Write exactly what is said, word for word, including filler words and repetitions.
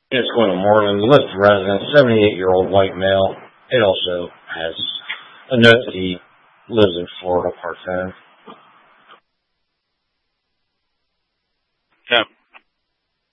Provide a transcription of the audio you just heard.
It's going to Moreland, Listed resident, seventy-eight-year-old white male. It also has a note that he lives in Florida part-time.